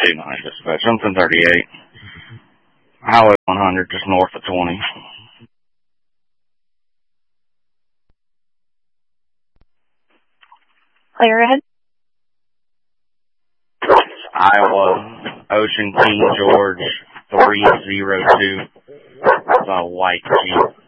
2-9 dispatch. Something 38. Highway 100, just north of 20. Clear ahead. Iowa, Ocean King George 302. It's a white Jeep.